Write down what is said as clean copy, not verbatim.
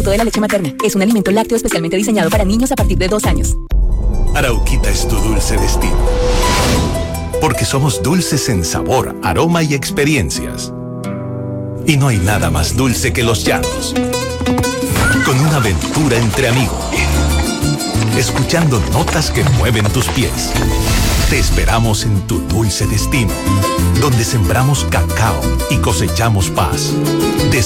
fruto de la leche materna. Es un alimento lácteo especialmente diseñado para niños a partir de 2 años. Arauquita es tu dulce destino. Porque somos dulces en sabor, aroma y experiencias. Y no hay nada más dulce que los llanos. Con una aventura entre amigos. Escuchando notas que mueven tus pies. Te esperamos en tu dulce destino, donde sembramos cacao y cosechamos paz.